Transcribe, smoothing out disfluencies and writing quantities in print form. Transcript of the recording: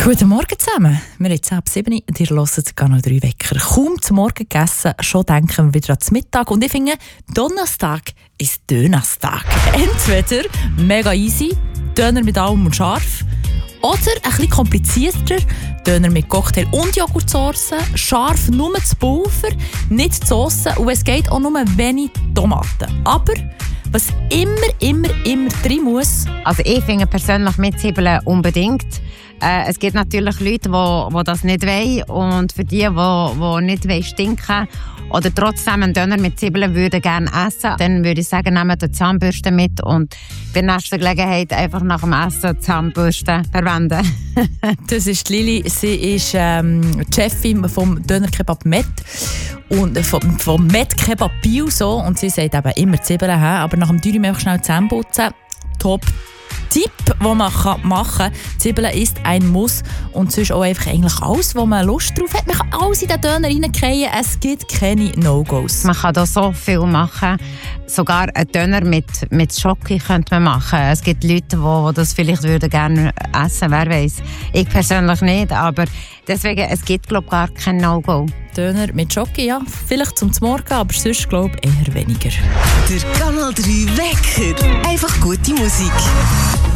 Guten Morgen zusammen. Wir haben jetzt ab 7 Uhr, ihr hört Kanal 3 Wecker. Kaum zum Morgen gegessen, schon denken wir wieder ans Mittag. Und ich finde, Donnerstag ist Dönerstag. Entweder mega easy, Döner mit allem und scharf, oder ein bisschen komplizierter, Döner mit Cocktail und Joghurtsoße, scharf nur das Pulver, nicht die Sauce und es geht auch nur wenig Tomaten. Aber was immer drin muss. Also ich finde persönlich mit Zwiebeln unbedingt. Es gibt natürlich Leute, die das nicht wollen. Und für die nicht stinken oder trotzdem einen Döner mit Zwiebeln würden gerne essen, dann würde ich sagen, nehmt eine Zahnbürste mit und bei der nächsten Gelegenheit einfach nach dem Essen die Zahnbürste verwenden. Das ist Lili. Sie ist die Chefin vom Döner Kebab Met und vom Met Kebab Bio so. Und sie sagt eben immer Zwiebeln, aber nach dem Dürüm einfach schnell Zähne putzen. Top. Tipp, den man machen kann. Zwiebeln ist ein Muss und sonst auch einfach eigentlich alles, wo man Lust drauf hat. Man kann alles in den Döner reingehen. Es gibt keine No-Gos. Man kann da so viel machen. Sogar einen Döner mit Schoki könnte man machen. Es gibt Leute, die das vielleicht gerne essen würden, wer weiß. Ich persönlich nicht, aber deswegen, es gibt glaube ich gar kein No-Go. Döner mit Schoki, ja, vielleicht zum Morgen, aber sonst glaube ich eher weniger. Der Kanal 3 Wecker. Einfach gute Musik.